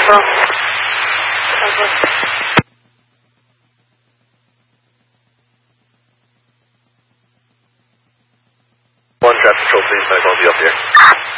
Well, One traffic control, please, I'll be up here.